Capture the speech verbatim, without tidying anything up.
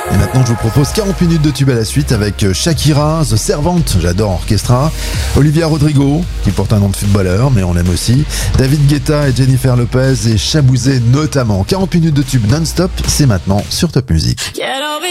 Et maintenant, je vous propose quarante minutes de tube à la suite avec Shakira, The Servant, j'adore Orchestra, Olivia Rodrigo, qui porte un nom de footballeur, mais on l'aime aussi, David Guetta et Jennifer Lopez et Chabouzé notamment. quarante minutes de tube non-stop, c'est maintenant sur Top Music.